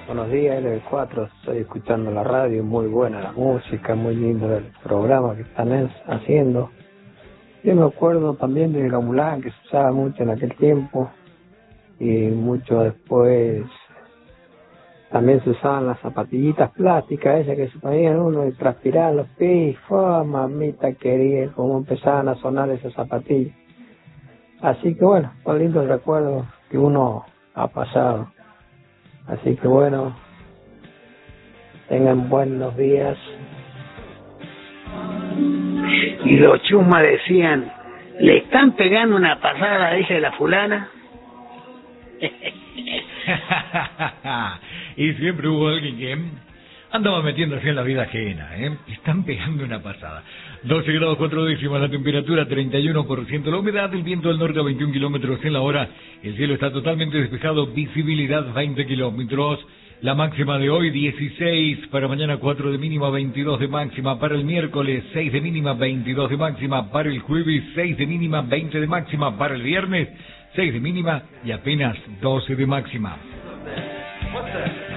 Buenos días, LB4. Estoy escuchando la radio, muy buena la música, muy lindo el programa que están haciendo. Yo me acuerdo también del gamulán que se usaba mucho en aquel tiempo y mucho después también se usaban las zapatillitas plásticas esas que se ponían uno y transpiraban los pies. ¡Oh, mamita querida! Cómo empezaban a sonar esas zapatillas. Así que bueno, son lindos recuerdos que uno ha pasado. Así que bueno, tengan buenos días. Y los chumas decían, le están pegando una pasada, dice la fulana. Y siempre hubo alguien que andaba metiéndose en la vida ajena, Están pegando una pasada. 12 grados 4 décimas la temperatura, 31% la humedad, el viento del norte a 21 kilómetros en la hora, el cielo está totalmente despejado, visibilidad 20 kilómetros. La máxima de hoy 16, para mañana 4 de mínima, 22 de máxima, para el miércoles 6 de mínima, 22 de máxima, para el jueves 6 de mínima, 20 de máxima, para el viernes 6 de mínima y apenas 12 de máxima.